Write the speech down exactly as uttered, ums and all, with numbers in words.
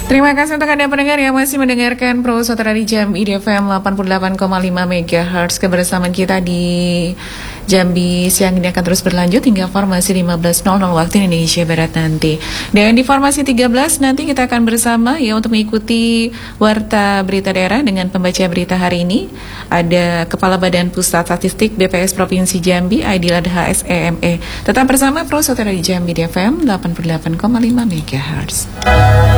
Terima kasih untuk Anda pendengar yang masih mendengarkan Pro Sutra di Jambi di F M delapan puluh delapan koma lima megahertz. Kebersamaan kita di Jambi siang ini akan terus berlanjut hingga formasi lima belas nol nol waktu Indonesia Barat nanti. Dan di formasi tiga belas nanti kita akan bersama ya untuk mengikuti Warta Berita Daerah dengan pembaca berita hari ini. Ada Kepala Badan Pusat Statistik B P S Provinsi Jambi, Aidil Adha S E M E. Tetap bersama Pro Sutra di Jambi di F M delapan puluh delapan koma lima megahertz.